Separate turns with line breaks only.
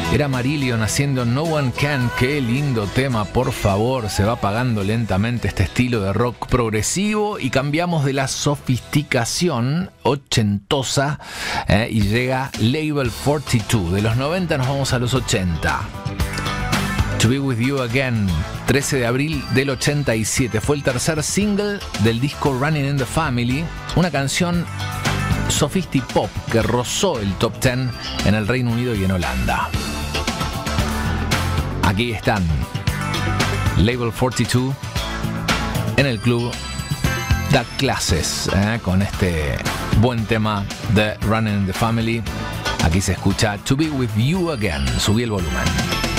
Era Marillion haciendo No One Can. Qué lindo tema, por favor. Se va apagando lentamente este estilo de rock progresivo y cambiamos de la sofisticación ochentosa y llega Label 42. De los 90 nos vamos a los 80. To Be With You Again, 13 de abril del 87. Fue el tercer single del disco Running in the Family, una canción sofistipop que rozó el top 10 en el Reino Unido y en Holanda. Aquí están, Label 42, en el club Da Clases, con este buen tema de Running in the Family. Aquí se escucha To Be With You Again. Subí el volumen.